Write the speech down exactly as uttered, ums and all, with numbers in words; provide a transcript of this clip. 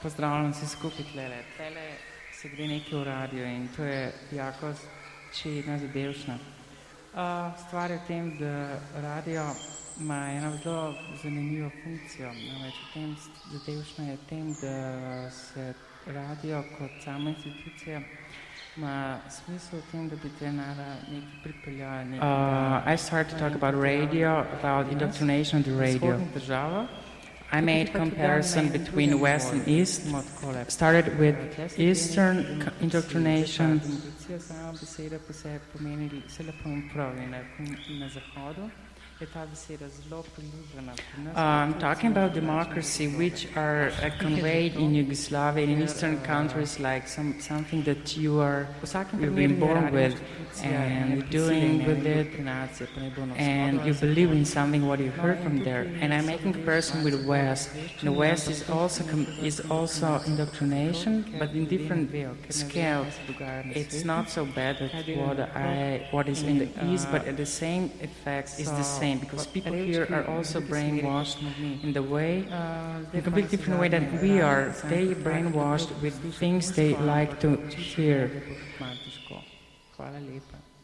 Pozdravljam vsi skupaj tlele. Tlele se gre nekaj v radio in to je Jakos Čedna Zadevšna. Uh, stvar je v tem, da radio ima eno zelo zanimivo funkcijo. Namreč v tem Zadevšna je v tem, da se radio kot sama institucija ima smisel v tem, da bi trenara nekaj pripeljala nekaj. Uh, I started to talk about radio, about indoctrination of the radio. I made comparison between West and East, started with Eastern indoctrination. Uh, I'm talking about democracy, which are uh, conveyed in Yugoslavia and in Eastern countries, like some something that you are you've been born with and doing with it, and you believe in something what you heard from there. And I'm making comparison with the West. The West is also com- is also indoctrination, but in different scale. It's not so bad as what I what is in the East, but at the same effect is the same. Because people here are also brainwashed in the way, in a completely different way than we are. They brainwashed with things they like to hear. Hvala lepa.